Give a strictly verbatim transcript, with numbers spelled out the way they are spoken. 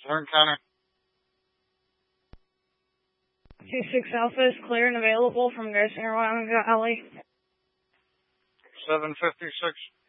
Lern County. two six Alpha is clear and available from Geisinger, Wyoming Valley. seven fifty-six.